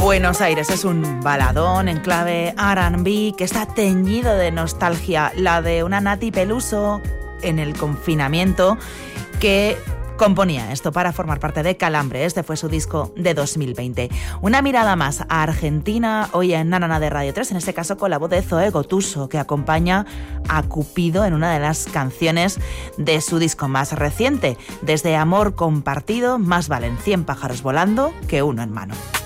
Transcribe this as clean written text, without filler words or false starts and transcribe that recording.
Buenos Aires es un baladón en clave R&B que está teñido de nostalgia, la de una Nati Peluso en el confinamiento que componía esto para formar parte de Calambre. Este fue su disco de 2020. Una mirada más a Argentina hoy en Nanana de Radio 3, en este caso con la voz de Zoe Gotuso, que acompaña a Cupido en una de las canciones de su disco más reciente. Desde Amor Compartido, más valen 100 pájaros volando que uno en mano.